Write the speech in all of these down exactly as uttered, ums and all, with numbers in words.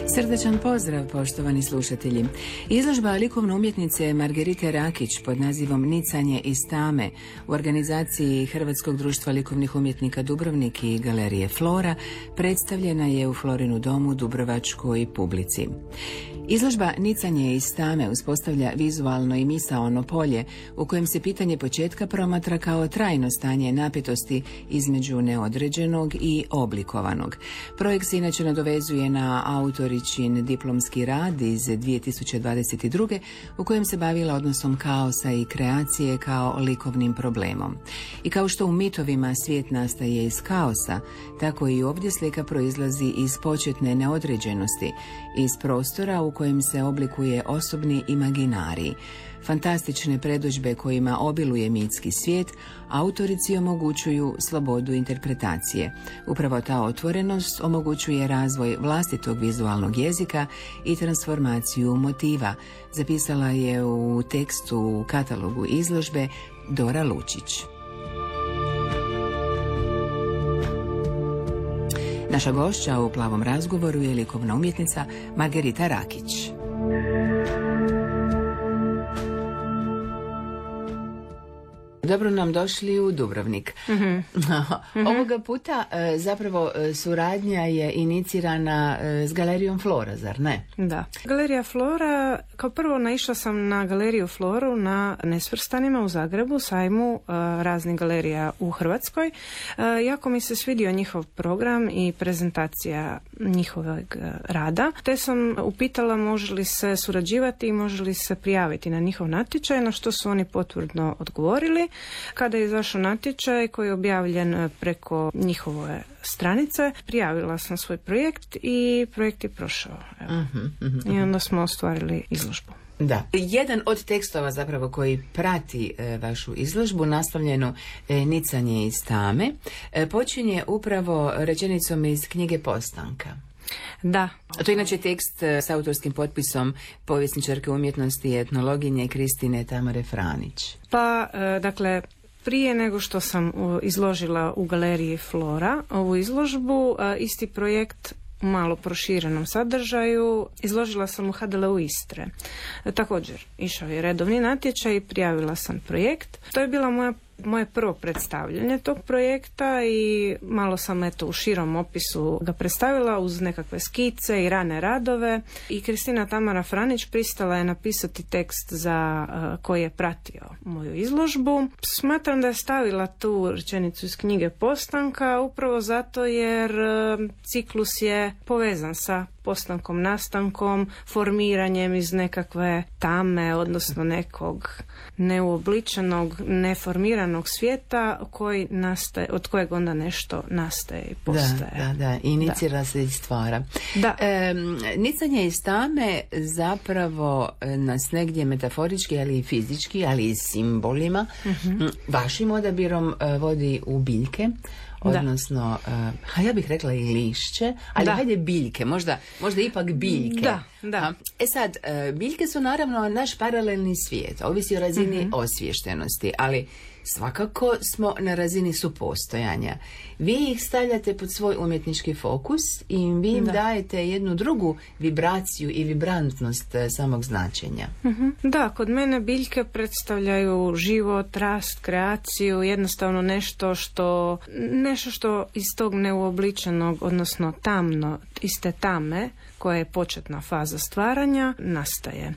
Srdačan pozdrav, poštovani slušatelji. Izložba likovne umjetnice Margerite Rakić pod nazivom Nicanje iz tame u organizaciji Hrvatskog društva likovnih umjetnika Dubrovnik i Galerije Flora predstavljena je u Florinu domu dubrovačkoj publici. Izložba Nicanje iz tame uspostavlja vizualno i misaono polje u kojem se pitanje početka promatra kao trajno stanje napetosti između neodređenog i oblikovanog. Projekt se inače nadovezuje na autoričin diplomski rad iz dvije tisuće dvadeset druge. u kojem se bavila odnosom kaosa i kreacije kao likovnim problemom. I kao što u mitovima svijet nastaje iz kaosa, tako i ovdje slika proizlazi iz početne neodređenosti, iz prostora u kojem se oblikuje osobni imaginarij. Fantastične predodžbe kojima obiluje mitski svijet, autorici omogućuju slobodu interpretacije. Upravo ta otvorenost omogućuje razvoj vlastitog vizualnog jezika i transformaciju motiva, zapisala je u tekstu u katalogu izložbe Dora Lučić. Naša gošća u plavom razgovoru je likovna umjetnica Margerita Rakić. Dobro nam došli u Dubrovnik. Mm-hmm. Ovoga puta e, zapravo e, suradnja je inicirana e, s Galerijom Flora, zar ne? Da. Galerija Flora, kao prvo naišla sam na Galeriju Floru na Nesvrstanima u Zagrebu, sajmu e, raznih galerija u Hrvatskoj. E, jako mi se svidio njihov program i prezentacija njihovog rada, te sam upitala može li se surađivati i može li se prijaviti na njihov natječaj, na što su oni potvrdno odgovorili. Kada je izašao natječaj koji je objavljen preko njihove stranice, prijavila sam svoj projekt i projekt je prošao. Evo. Uh-huh, uh-huh. I onda smo ostvarili izložbu. Da. Jedan od tekstova zapravo koji prati e, vašu izložbu, naslovljeno e, Nicanje iz tame, e, počinje upravo rečenicom iz knjige Postanka. Da. To je inače tekst s autorskim potpisom povjesničarke umjetnosti i etnologinje Kristine Tamare Franić. Pa, e, dakle, prije nego što sam izložila u Galeriji Flora ovu izložbu, e, isti projekt u malo proširenom sadržaju izložila sam u H D L U Istre. E, također, išao je redovni natječaj i prijavila sam projekt. To je bila moja moje prvo predstavljanje tog projekta i malo sam eto u širom opisu ga predstavila uz nekakve skice i rane radove i Kristina Tamara Franić pristala je napisati tekst za uh, koji je pratio moju izložbu. Smatram da je stavila tu rečenicu iz knjige Postanka upravo zato jer uh, ciklus je povezan sa postankom, nastankom, formiranjem iz nekakve tame, odnosno nekog neuobličenog, neformiranog svijeta koji nastaje, od kojeg onda nešto nastaje i postaje. Da, da, da, inicira da. se i stvara. Da. E, nicanje iz tame zapravo nas negdje metaforički, ali i fizički, ali i simbolima, uh-huh. vašim odabirom vodi u biljke, odnosno, uh, ja bih rekla i lišće, ali da. hajde biljke, možda, možda ipak biljke. Da, da. E sad, uh, biljke su naravno naš paralelni svijet, ovisi o razini mm-hmm. osviještenosti, ali svakako smo na razini supostojanja. Vi ih stavljate pod svoj umjetnički fokus i vi im da. dajete jednu drugu vibraciju i vibrantnost samog značenja. Mm-hmm. Da, kod mene biljke predstavljaju život, rast, kreaciju, jednostavno nešto što nešto što iz tog neuobličenog, odnosno tamno, iz te tame, koja je početna faza stvaranja, nastaje.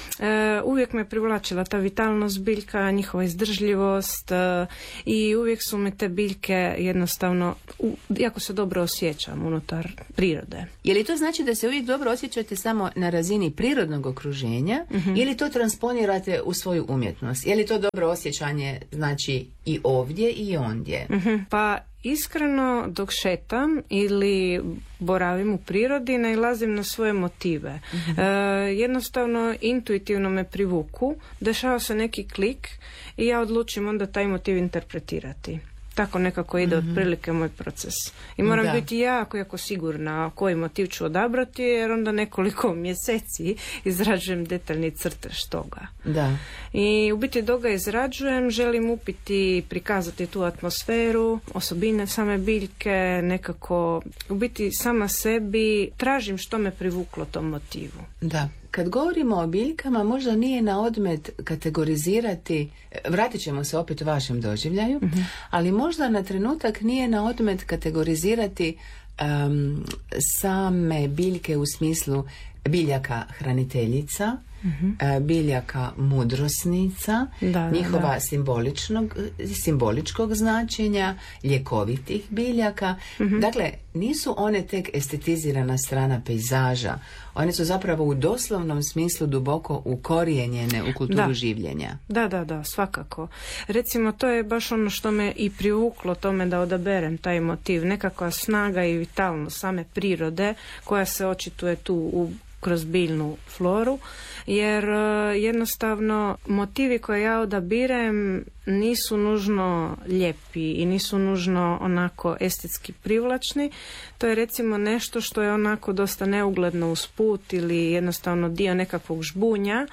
E, uvijek me privlačila ta vitalnost biljka, njihova izdržljivost e, i uvijek su me te biljke jednostavno, u, jako se dobro osjećam unutar prirode. Je li to znači da se uvijek dobro osjećate samo na razini prirodnog okruženja mm-hmm. ili to transponirate u svoju umjetnost? Je li to dobro osjećanje znači i ovdje i ondje? Mm-hmm. Pa iskreno, dok šetam ili boravim u prirodi, nailazim na svoje motive. Mm-hmm. E, jednostavno, intuitivno me privuku, dešava se neki klik i ja odlučim onda taj motiv interpretirati. Tako nekako ide mm-hmm. otprilike moj proces. I moram da. biti jako, jako sigurna koji motiv ću odabrati, jer onda nekoliko mjeseci izrađujem detaljni crtež toga. Da. I u biti dok ga izrađujem, želim upiti, prikazati tu atmosferu, osobine same biljke, nekako u biti sama sebi tražim što me privuklo tom motivu. Da. Kad govorimo o biljkama, možda nije na odmet kategorizirati, vratit ćemo se opet u vašem doživljaju, mm-hmm. ali možda na trenutak nije na odmet kategorizirati um, same biljke u smislu biljaka hraniteljica, mm-hmm. biljaka mudrosnica, da, njihova da. simboličnog, simboličkog značenja, ljekovitih biljaka. Mm-hmm. Dakle, nisu one tek estetizirana strana pejzaža. One su zapravo u doslovnom smislu duboko ukorijenjene u kulturu da. življenja. Da, da, da, svakako. Recimo, to je baš ono što me i privuklo tome da odaberem taj motiv. Nekakva snaga i vitalnost same prirode koja se očituje tu u kroz biljnu floru, jer uh, jednostavno motivi koje ja odabirem nisu nužno lijepi i nisu nužno onako estetski privlačni. To je recimo nešto što je onako dosta neugledno usput ili jednostavno dio nekakvog žbunja,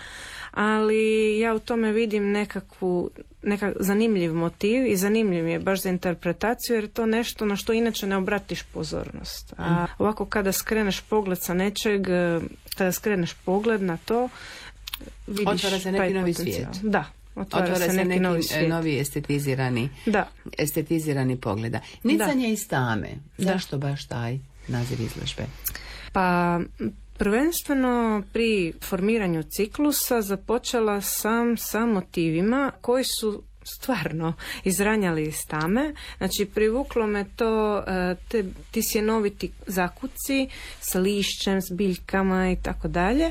ali ja u tome vidim nekakvu nekak zanimljiv motiv i zanimljiv je baš za interpretaciju, jer je to nešto na što inače ne obratiš pozornost. A ovako kada skreneš pogled sa nečeg, kada skreneš pogled na to, vidiš otvara se neki novi potencijal. svijet. Da, otvara, otvara se, se neki, neki novi svijet. novi estetizirani, da. estetizirani pogleda. Nicanje da. iz tame. Da. Zašto baš taj naziv izložbe? Pa prvenstveno pri formiranju ciklusa započela sam sa motivima koji su stvarno izranjali iz tame. Znači privuklo me to te, ti sjenoviti zakuci s lišćem, s biljkama i tako dalje,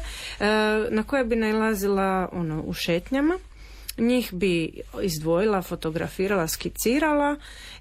na koje bi nailazila ono, u šetnjama. Njih bi izdvojila, fotografirala, skicirala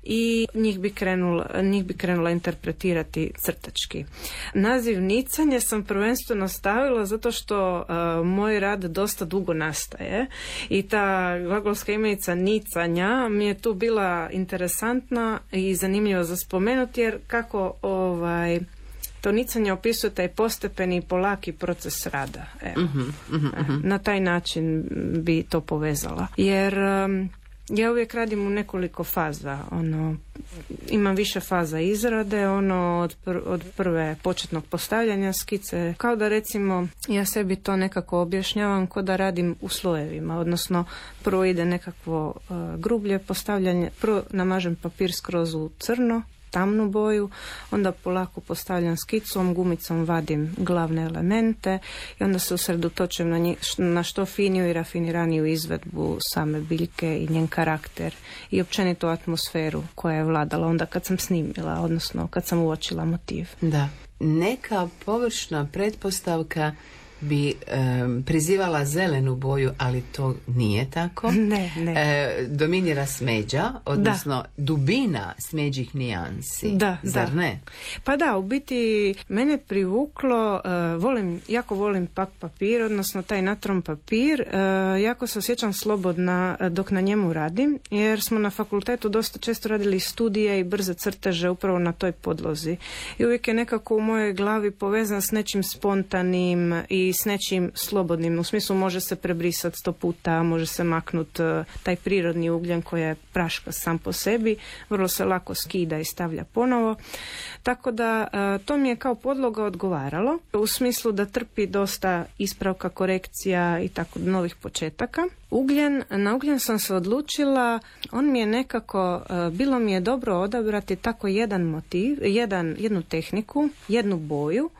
i njih bi krenula, njih bi krenula interpretirati crtački. Naziv nicanje sam prvenstveno stavila zato što uh, moj rad dosta dugo nastaje i ta glagolska imenica nicanja mi je tu bila interesantna i zanimljiva za spomenuti, jer kako ovaj to nicanje opisuje taj postepeni i polaki proces rada. Evo. Mm-hmm, mm-hmm. Na taj način bi to povezala. Jer um, ja uvijek radim u nekoliko faza. Ono, imam više faza izrade, ono od, pr- od prve početnog postavljanja skice. Kao da recimo ja sebi to nekako objašnjavam kao da radim u slojevima. Odnosno prvo ide nekakvo uh, grublje postavljanje. Prvo namažem papir skroz u crno, tamnu boju, onda polako postavljam skicom, gumicom vadim glavne elemente i onda se usredotočujem na, nje, na što finiju i rafiniraniju izvedbu same biljke i njen karakter i općenito atmosferu koja je vladala onda kad sam snimila, odnosno kad sam uočila motiv. Da. Neka površna pretpostavka bi um, prizivala zelenu boju, ali to nije tako. Ne, ne. E, dominira smeđa, odnosno da. Dubina smeđih nijansi. Da, zar da. ne? Pa da, u biti mene privuklo, uh, volim, jako volim pak papir, odnosno taj natron papir, uh, jako se osjećam slobodna dok na njemu radim, jer smo na fakultetu dosta često radili studije i brze crteže upravo na toj podlozi. I uvijek je nekako u mojoj glavi povezan s nečim spontanim i s nečim slobodnim. U smislu može se prebrisati sto puta, može se maknuti uh, taj prirodni ugljen koji je praška sam po sebi, vrlo se lako skida i stavlja ponovo. Tako da uh, to mi je kao podloga odgovaralo, u smislu da trpi dosta ispravka, korekcija i tako novih početaka. Ugljen, na ugljen sam se odlučila, on mi je nekako, uh, bilo mi je dobro odabrati tako jedan motiv, jedan, jednu tehniku, jednu boju,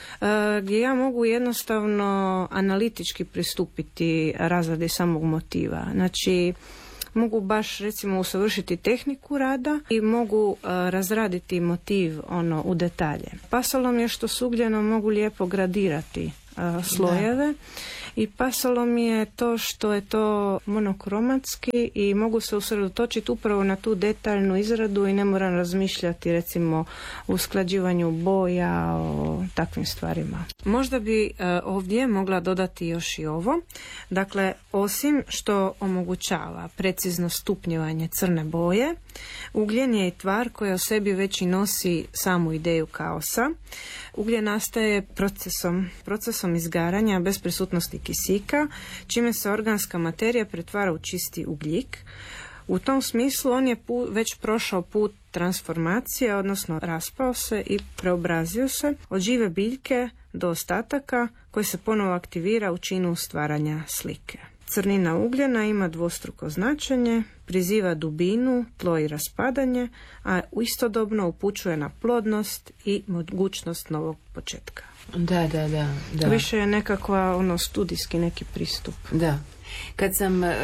gdje ja mogu jednostavno analitički pristupiti razradi samog motiva. Znači, mogu baš recimo usavršiti tehniku rada i mogu uh, razraditi motiv ono u detalje. Pasalo mi je što s ugljenom mogu lijepo gradirati uh, slojeve. Da. I pasalo mi je to što je to monokromatski i mogu se usredotočiti upravo na tu detaljnu izradu i ne moram razmišljati recimo o usklađivanju boja, o takvim stvarima. Možda bi uh, ovdje mogla dodati još i ovo. Dakle, osim što omogućava precizno stupnjevanje crne boje, Ugljen je i tvar koja u sebi već i nosi samu ideju kaosa. Ugljen nastaje procesom, procesom izgaranja bez prisutnosti kisika, čime se organska materija pretvara u čisti ugljik. U tom smislu on je pu, već prošao put transformacije, odnosno raspao se i preobrazio se od žive biljke do ostataka koji se ponovo aktivira u činu stvaranja slike. Crnina ugljena ima dvostruko značenje, priziva dubinu, tlo i raspadanje, a istodobno upućuje na plodnost i mogućnost novog početka. Da, da, da. da. Više je nekakva ono studijski neki pristup. Da. Kad sam... Uh,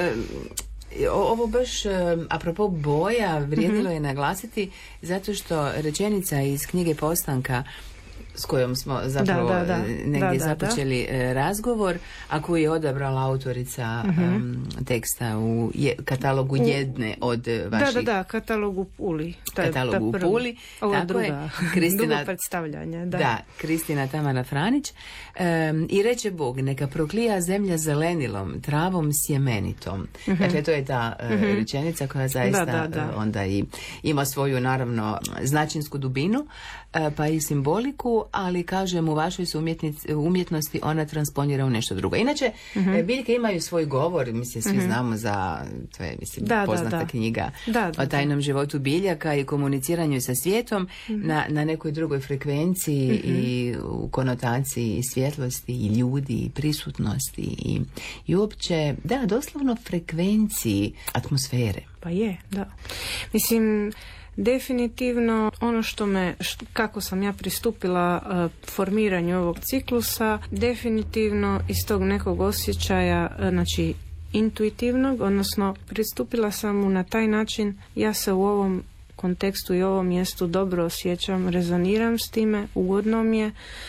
ovo baš, uh, apropo boja, vrijedilo mm-hmm. je naglasiti zato što rečenica iz knjige Postanka s kojom smo zapravo da, da, da. negdje da, da, započeli da. razgovor, a koju je odabrala autorica mm-hmm. um, teksta u je, katalogu u, jedne od vaših... Da, da, da, katalogu u Puli. Ta, katalogu ta u Puli. Ovo tako druga, je, Kristina, drugo predstavljanje. Da, da Kristina Tamara Franić. Um, I reče Bog, neka proklija zemlja zelenilom, travom sjemenitom. Mm-hmm. Dakle, to je ta uh, mm-hmm. rečenica koja zaista da, da, da. Uh, onda i ima svoju, naravno, značinsku dubinu, uh, pa i simboliku, ali kažem u vašoj umjetnosti ona transponira u nešto drugo. Inače, mm-hmm. biljke imaju svoj govor, mislim, svi mm-hmm. znamo za, to je, mislim, da, poznata da, da. knjiga da, da, o tajnom da. životu biljaka i komuniciranju sa svijetom mm-hmm. na, na nekoj drugoj frekvenciji mm-hmm. i u konotaciji i svjetlosti i ljudi i prisutnosti i, i uopće, da, doslovno frekvenciji atmosfere. Pa je, da. Mislim, definitivno ono što me, što, kako sam ja pristupila uh, formiranju ovog ciklusa, definitivno iz tog nekog osjećaja, uh, znači intuitivnog, odnosno pristupila sam mu na taj način, ja se u ovom kontekstu i ovom mjestu dobro osjećam, rezoniram s time, ugodno mi je,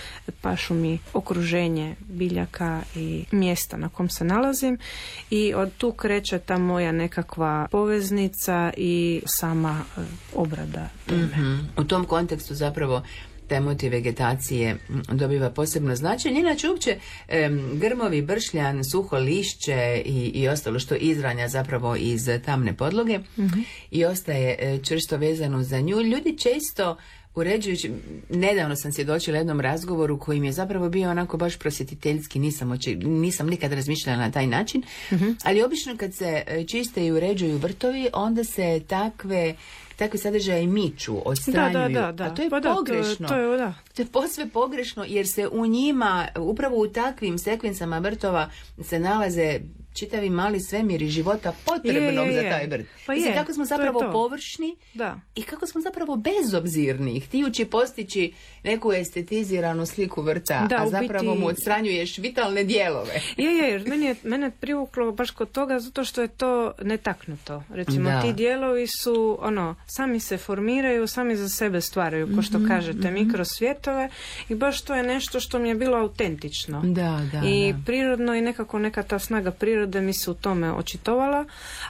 pašu mi okruženje biljaka i mjesta na kom se nalazim i od tu kreće ta moja nekakva poveznica i sama uh, obrada teme. Mm-hmm. U tom kontekstu zapravo taj motiv vegetacije dobiva posebno značenje. Inače, uopće um, grmovi, bršljan, suho lišće i, i ostalo što izranja zapravo iz tamne podloge mm-hmm. i ostaje čvrsto vezano za nju. Ljudi često uređujući, nedavno sam svjedočila jednom razgovoru kojim je zapravo bio onako baš prosjetiteljski, nisam, oči, nisam nikad razmišljala na taj način, mm-hmm. ali obično kad se čiste i uređuju vrtovi, onda se takve takve sadržaje miču, odstranjuju. Da, da, da, da. A to je pa pogrešno. Da, to, to, je, da. to je posve pogrešno jer se u njima, upravo u takvim sekvencama vrtova se nalaze čitavi mali svemiri života potrebnog je, je, je. za taj vrt. Pa Mislim, je, kako smo zapravo to to. površni da. i kako smo zapravo bezobzirni, htijući postići neku estetiziranu sliku vrta, da, a u zapravo biti... mu odstranjuješ vitalne dijelove. Je, je, jer meni je, mene privuklo baš kod toga zato što je to netaknuto. Recimo, da. ti dijelovi su, ono, sami se formiraju, sami za sebe stvaraju, ko što mm-hmm, kažete, mm-hmm. mikrosvjetove i baš to je nešto što mi je bilo autentično. Da, da, I da. prirodno i nekako neka ta snaga prirode mi se u tome očitovala,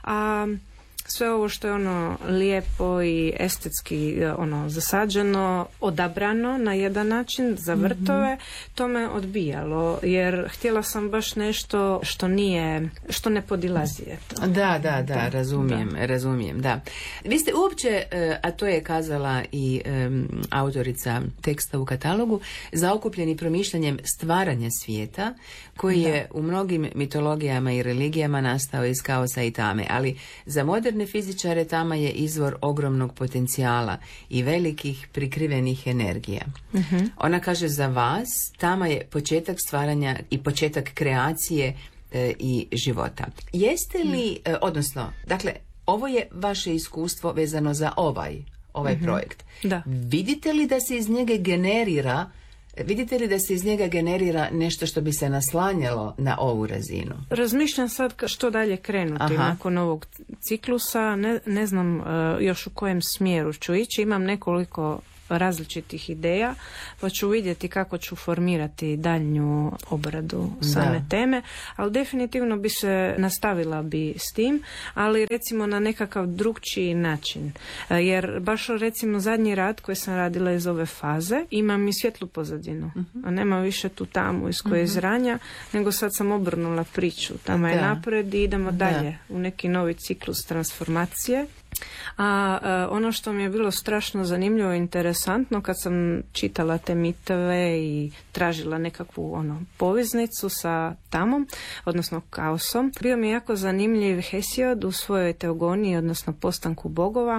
a sve ovo što je ono lijepo i estetski ono zasađeno, odabrano na jedan način za vrtove, mm-hmm. to me odbijalo, jer htjela sam baš nešto što nije, što ne podilazi. Da, da, da, da, razumijem, da. razumijem, da. Vi ste uopće, a to je kazala i um, autorica teksta u katalogu, zaokupljeni promišljanjem stvaranja svijeta, koji da. je u mnogim mitologijama i religijama nastao iz kaosa i tame, ali za moderne fizičare tama je izvor ogromnog potencijala i velikih prikrivenih energija. Mm-hmm. Ona kaže za vas, tama je početak stvaranja i početak kreacije e, i života. Jeste li, mm. e, odnosno, dakle, ovo je vaše iskustvo vezano za ovaj, ovaj mm-hmm. projekt. Da. Vidite li da se iz njega generira Vidite li da se iz njega generira nešto što bi se naslanjalo na ovu razinu? Razmišljam sad što dalje krenuti Aha. nakon ovog ciklusa. Ne, ne znam uh, još u kojem smjeru ću ići. Imam nekoliko različitih ideja, pa ću vidjeti kako ću formirati daljnju obradu same da. teme, ali definitivno bi se nastavila bi s tim, ali recimo na nekakav drugčiji način. Jer baš recimo zadnji rad koji sam radila iz ove faze, imam i svjetlu pozadinu, uh-huh. a nema više tu tamu iz koje uh-huh. izranja, nego sad sam obrnula priču. Tamo je napred i idemo da. dalje u neki novi ciklus transformacije. A uh, ono što mi je bilo strašno zanimljivo i interesantno kad sam čitala te mitove i tražila nekakvu ono poveznicu sa tamom, odnosno kaosom, bio mi je jako zanimljiv Hesiod u svojoj teogoniji, odnosno postanku bogova,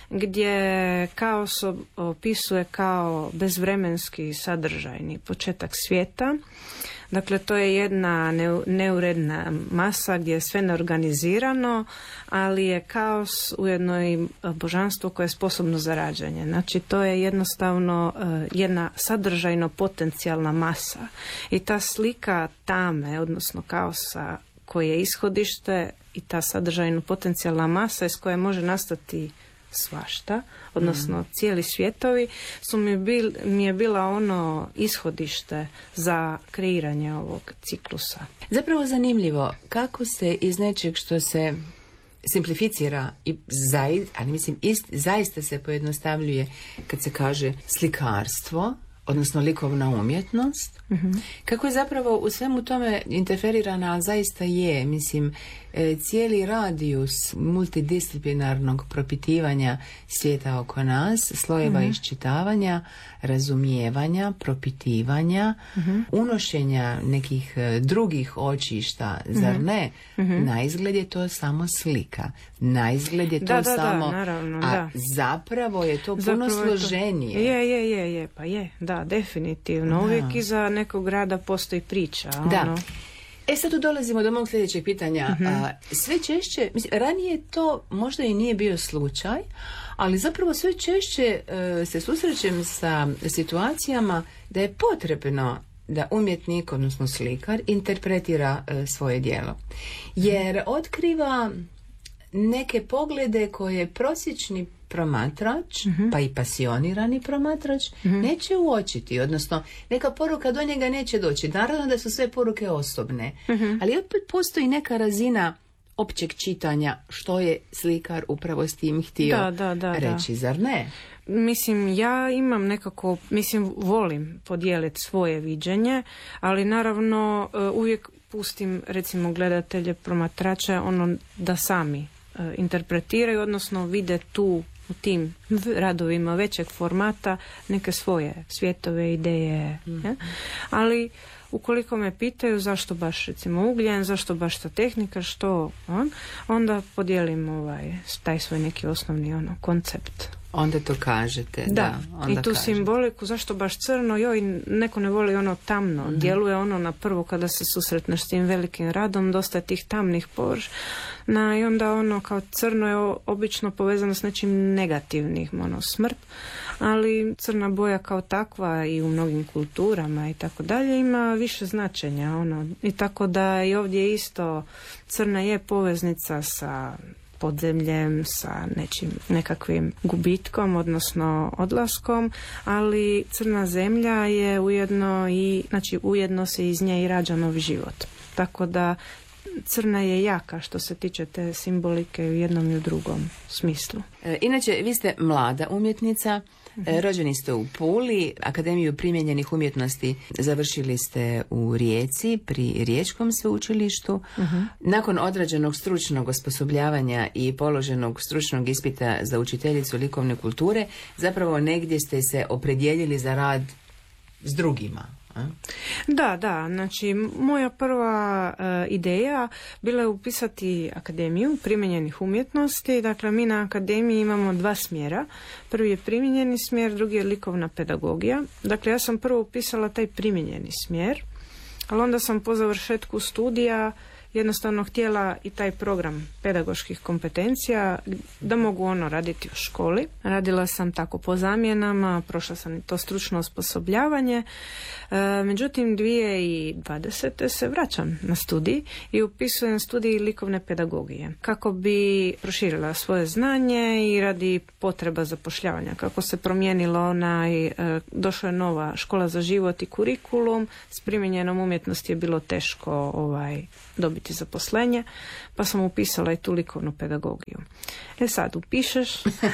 gdje kaos opisuje kao bezvremenski sadržajni početak svijeta. Dakle, to je jedna neuredna masa gdje je sve neorganizirano, ali je kaos ujedno i božanstvo koje je sposobno za rađanje. Znači, to je jednostavno jedna sadržajno potencijalna masa. I ta slika tame, odnosno kaosa koji je ishodište i ta sadržajno potencijalna masa iz koje može nastati svašta, odnosno mm. cijeli svijetovi, su mi, bil, mi je bila ono ishodište za kreiranje ovog ciklusa. Zapravo zanimljivo kako se iz nečeg što se simplificira i zaista, ali mislim ist, zaista se pojednostavljuje kad se kaže slikarstvo, odnosno likovna umjetnost, mm-hmm. kako je zapravo u svemu tome interferirana, ali zaista je, mislim, e, cijeli radijus multidisciplinarnog propitivanja svijeta oko nas, slojeva mm-hmm. iščitavanja, razumijevanja, propitivanja, mm-hmm. unošenja nekih e, drugih očišta, mm-hmm. zar ne? Mm-hmm. Na izgled je to samo slika. Na izgled je to da, da, samo... Da, naravno, a da. zapravo je to zapravo puno složenije. Je, je, je, je, pa je, da, definitivno. Da. Uvijek iza nekog rada postoji priča. Da. Ono. E sad tu dolazimo do mog sljedećeg pitanja. Uh-huh. A, sve češće, mislim, ranije to možda i nije bio slučaj, ali zapravo sve češće uh, se susrećem sa situacijama da je potrebno da umjetnik, odnosno slikar, interpretira uh, svoje djelo. Jer otkriva neke poglede koje prosječni promatrač, uh-huh. pa i pasionirani promatrač, uh-huh. neće uočiti, odnosno neka poruka do njega neće doći. Naravno da su sve poruke osobne, uh-huh. ali opet postoji neka razina općeg čitanja što je slikar upravo s tim htio da, da, da, reći, da. zar ne? Mislim, ja imam nekako, mislim, volim podijeliti svoje viđenje, ali naravno uvijek pustim, recimo, gledatelje, promatrače, ono da sami interpretiraju, odnosno vide tu u tim radovima većeg formata neke svoje svjetove, ideje. Mm. Ja? Ali ukoliko me pitaju zašto baš recimo ugljen, zašto baš ta tehnika, što on, onda podijelim ovaj, taj svoj neki osnovni ono, koncept. Onda to kažete. Da, da. Onda i tu kažete. Simboliku, zašto baš crno, joj, neko ne voli ono tamno, mm-hmm. djeluje ono na prvo kada se susretneš s tim velikim radom, dosta je tih tamnih površina i onda ono kao crno je obično povezano s nečim negativnim, ono smrt, ali crna boja kao takva i u mnogim kulturama i tako dalje ima više značenja, ono, i tako da i ovdje isto crna je poveznica sa podzemljem, sa nečim, nekakvim gubitkom, odnosno odlaskom, ali crna zemlja je ujedno i, znači ujedno se iz nje i rađa novi život. Tako da crna je jaka što se tiče te simbolike u jednom i u drugom smislu. E, inače, vi ste mlada umjetnica, e, rođeni ste u Puli, Akademiju primijenjenih umjetnosti završili ste u Rijeci pri Riječkom sveučilištu. Uh-huh. Nakon odrađenog stručnog osposobljavanja i položenog stručnog ispita za učiteljicu likovne kulture, zapravo negdje ste se opredijelili za rad s drugima. A? Da, da, znači moja prva uh, ideja bila je upisati Akademiju primijenjenih umjetnosti. Dakle, mi na Akademiji imamo dva smjera. Prvi je primijenjeni smjer, drugi je likovna pedagogija. Dakle, ja sam prvo upisala taj primijenjeni smjer, ali onda sam po završetku studija jednostavno htjela i taj program pedagoških kompetencija da mogu ono raditi u školi. Radila sam tako po zamjenama, prošla sam i to stručno osposobljavanje. E, međutim, dvije tisuće dvadesete se vraćam na studij i upisujem studij likovne pedagogije kako bi proširila svoje znanje i radi potreba zapošljavanja. Kako se promijenilo onaj, e, došla je nova škola za život i kurikulum, s primijenjenom umjetnosti je bilo teško ovaj, dobiti dobiti zaposlenje, pa sam upisala i tu likovnu pedagogiju. E sad, upišeš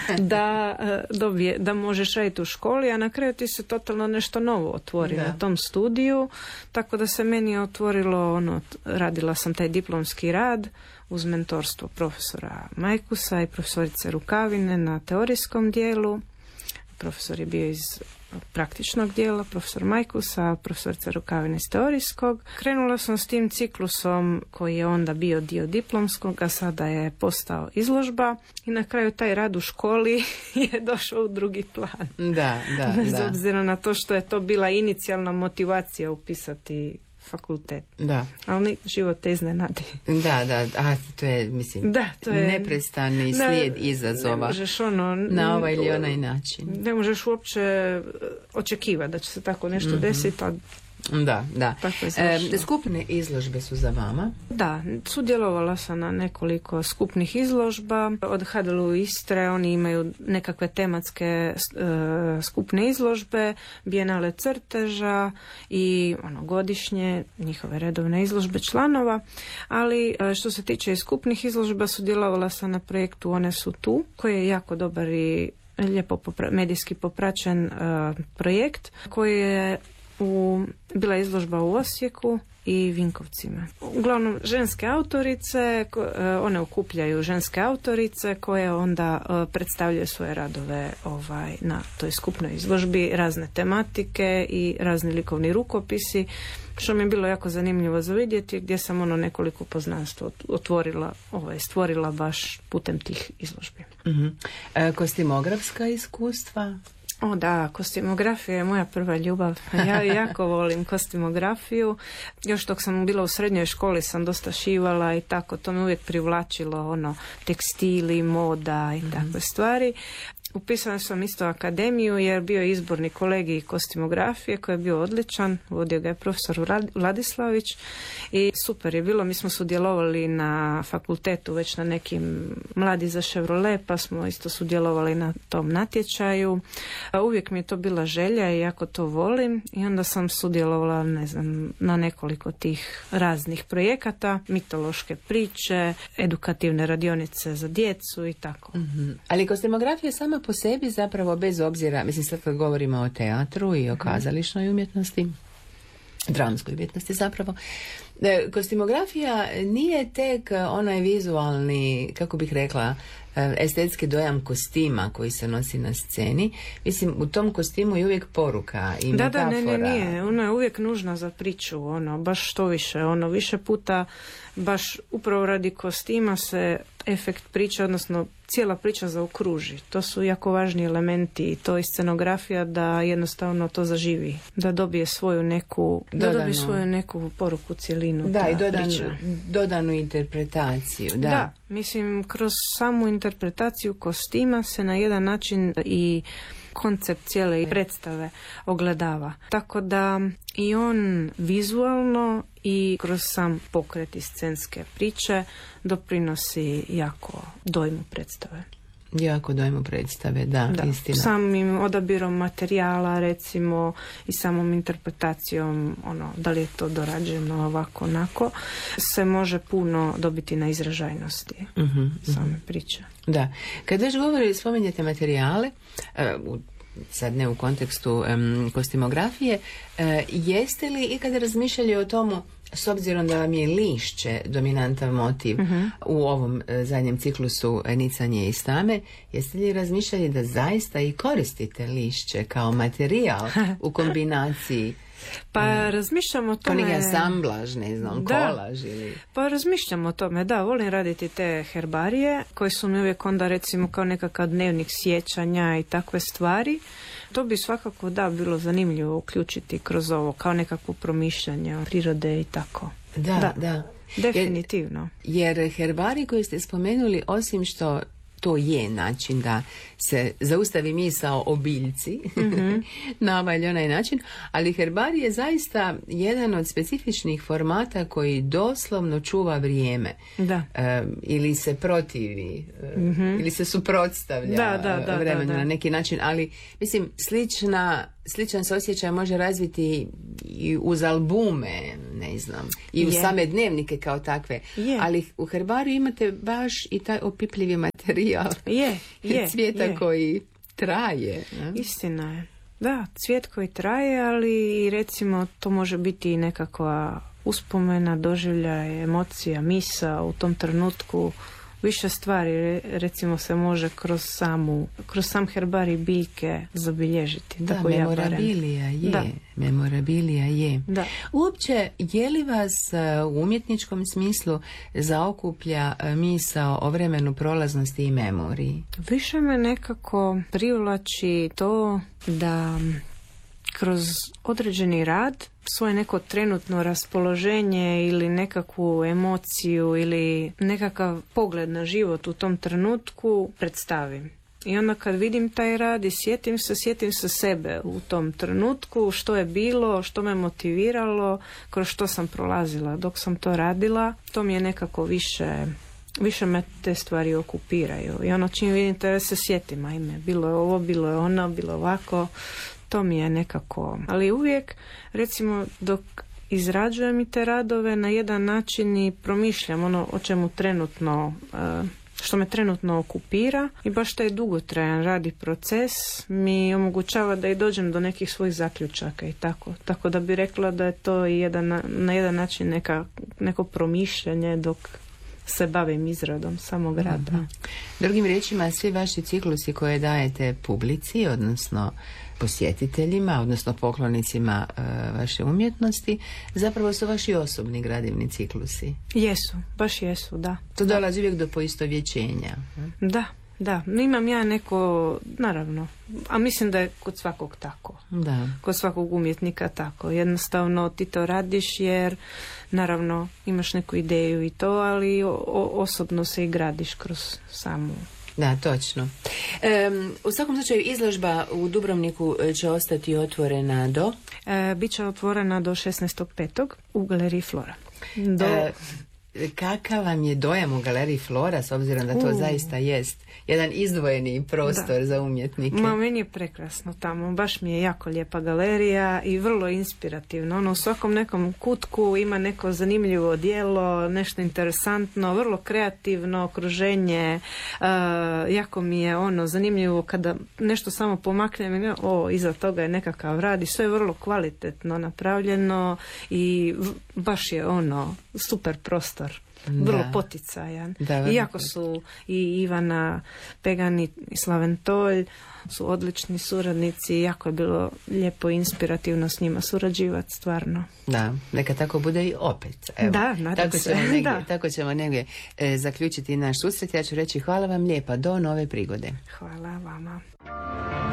da, dobije, da možeš raditi u školi, a na kraju ti se totalno nešto novo otvori da. na tom studiju, tako da se meni otvorilo, ono, radila sam taj diplomski rad uz mentorstvo profesora Majkusa i profesorice Rukavine na teorijskom dijelu. Profesor je bio iz praktičnog dijela, profesor Majkus, a profesorica Rukavina iz teorijskog. Krenula sam s tim ciklusom koji je onda bio dio diplomskog, a sada je postao izložba i na kraju taj rad u školi je došao u drugi plan. Da, da, Bez da. obzira na to što je to bila inicijalna motivacija upisati fakultet. Da. Ali život te iznenadi. Da, da, a to je, mislim, da, to je neprestani slijed da, izazova. Ne možeš ono, na ovaj ili onaj način. Ne možeš uopće očekivati da će se tako nešto mm-hmm. desiti, a Da, da. E, skupne izložbe su za vama? Da, sudjelovala sam na nekoliko skupnih izložba. Od H D L U Istre oni imaju nekakve tematske e, skupne izložbe, bijenale crteža i ono, godišnje njihove redovne izložbe članova. Ali e, što se tiče i skupnih izložba, sudjelovala sam na projektu One su tu, koji je jako dobar i lijepo popra- medijski popraćen e, projekt koji je U, bila izložba u Osijeku i Vinkovcima. Uglavnom ženske autorice, one okupljaju ženske autorice koje onda predstavljaju svoje radove ovaj, na toj skupnoj izložbi, razne tematike i razni likovni rukopisi, što mi je bilo jako zanimljivo za vidjeti, gdje sam ono nekoliko poznanstva otvorila, ovaj, stvorila baš putem tih izložbi. Mm-hmm. E, kostimografska iskustva? O da, kostimografija je moja prva ljubav. Ja jako volim kostimografiju. Još dok sam bila u srednjoj školi sam dosta šivala i tako, to me uvijek privlačilo, ono, tekstili, moda i takve mm-hmm. stvari. Upisala sam isto akademiju jer bio je izborni kolegij kostimografije koji je bio odličan, vodio ga je profesor Vladislavić i super je bilo, mi smo sudjelovali na fakultetu već na nekim mladi za Chevrolet, pa smo isto sudjelovali na tom natječaju. Uvijek mi je to bila želja i jako to volim i onda sam sudjelovala, ne znam, na nekoliko tih raznih projekata, mitološke priče, edukativne radionice za djecu i tako. Mm-hmm. Ali kostimografija sama po sebi zapravo bez obzira, mislim sad kad govorimo o teatru i o kazališnoj umjetnosti, dramskoj umjetnosti zapravo, kostimografija nije tek onaj vizualni, kako bih rekla, estetski dojam kostima koji se nosi na sceni. Mislim, u tom kostimu je uvijek poruka i da, metafora. Da, ne, ne, nije. Ona je uvijek nužna za priču, ono, baš što više, ono, više puta, baš upravo radi kostima se efekt priče, odnosno cijela priča zaokruži. To su jako važni elementi i to je scenografija da jednostavno to zaživi, da dobije svoju neku, da dobije svoju neku poruku, cjelinu. Da, i dodanu, dodanu interpretaciju. Da. da, mislim, kroz samu interpretaciju kostima se na jedan način i koncept cijele predstave ogledava. Tako da i on vizualno i kroz sam pokret i scenske priče doprinosi jako dojmu predstave. Jako dojmu predstave, da, da. istina. Samim odabirom materijala, recimo, i samom interpretacijom, ono, da li je to dorađeno ovako, onako, se može puno dobiti na izražajnosti uh-huh, same uh-huh. priče. Da. Kad već govori, spominjete materijale, uh, sad ne u kontekstu um, kostimografije, uh, jeste li ikada razmišljali o tomu, s obzirom da vam je lišće dominantan motiv uh-huh. u ovom uh, zadnjem ciklusu Nicanje iz tame, jeste li razmišljali da zaista i koristite lišće kao materijal u kombinaciji? Pa razmišljam o tome... Kao neki asamblaž, ne znam, da. kolaž ili... Pa razmišljam o tome, da, volim raditi te herbarije koji su mi uvijek onda recimo kao nekakav dnevnik sjećanja i takve stvari. To bi svakako da bilo zanimljivo uključiti kroz ovo kao nekakvo promišljanje o prirode i tako. Da, da. da. Definitivno. Jer, jer herbari koji ste spomenuli, osim što to je način da se zaustavi misao o biljci mm-hmm. na ovaj ili onaj način, ali herbarij je zaista jedan od specifičnih formata koji doslovno čuva vrijeme. Da. E, ili se protivi, mm-hmm. ili se suprotstavlja da, da, da, vremenu da, da. na neki način, ali mislim, slična, sličan se osjećaj može razviti i uz albume, ne ne znam. I u Je. same dnevnike kao takve. Je. Ali u herbariju imate baš i taj opipljivi materijal. Je, je, Cvijeta je. koji traje. Ne? Istina je. Da, cvijet koji traje, ali recimo to može biti i nekakva uspomena, doživljaj, emocija, misa u tom trenutku. Više stvari recimo se može kroz samu, kroz sam herbarij biljke zabilježiti. Da, Tako ja barem. memorabilija je. Da. Memorabilija je. Da. Uopće, je li vas uh, u umjetničkom smislu zaokuplja uh, misao o vremenu prolaznosti i memoriji? Više me nekako privlači to da kroz određeni rad svoje neko trenutno raspoloženje ili nekakvu emociju ili nekakav pogled na život u tom trenutku predstavim. I onda kad vidim taj rad i sjetim se, sjetim se sebe u tom trenutku, što je bilo, što me motiviralo, kroz što sam prolazila dok sam to radila, to mi je nekako više, više me te stvari okupiraju. I ono čim vidim to se sjetim, ajme, bilo je ovo, bilo je ono, bilo ovako, to mi je nekako. Ali uvijek, recimo, dok izrađujem i te radove, na jedan način i promišljam ono o čemu trenutno, što me trenutno okupira i baš taj dugotrajan radi proces mi omogućava da i dođem do nekih svojih zaključaka i tako. Tako da bi rekla da je to i jedan, na jedan način neka, neko promišljanje dok se bavim izradom samog rada. Mm-hmm. Drugim riječima, svi vaši ciklusi koje dajete publici, odnosno posjetiteljima, odnosno poklonicima e, vaše umjetnosti, zapravo su vaši osobni gradivni ciklusi. Jesu, baš jesu, da. To dolazi uvijek do poistovjećenja. Da, da. Imam ja neko, naravno, a mislim da je kod svakog tako. Da. Kod svakog umjetnika tako. Jednostavno ti to radiš jer naravno imaš neku ideju i to, ali o, o, osobno se i gradiš kroz samu. Da, točno. Um, u svakom slučaju izložba u Dubrovniku će ostati otvorena do? E, Biće otvorena do šesnaestog petog u galeriji Flora. Do... E, kakav vam je dojam u galeriji Flora, s obzirom da to uh. zaista jest jedan izdvojeni prostor da. za umjetnike? Ma, meni je prekrasno tamo, baš mi je jako lijepa galerija i vrlo inspirativno. Ono, u svakom nekom kutku ima neko zanimljivo djelo, nešto interesantno, vrlo kreativno okruženje. Uh, jako mi je ono zanimljivo kada nešto samo pomaknem i o, iza toga je nekakav rad i sve je vrlo kvalitetno napravljeno i v- baš je ono super prostor. Vrlo da. poticajan. Da, iako su i Ivana Pegan i Slaven Tolj su odlični suradnici, jako je bilo lijepo i inspirativno s njima surađivati, stvarno. Da, neka tako bude i opet. Evo, da, nadam tako se. Ćemo negdje, da. Tako ćemo negdje e, zaključiti naš susret. Ja ću reći hvala vam lijepa, do nove prigode. Hvala vama.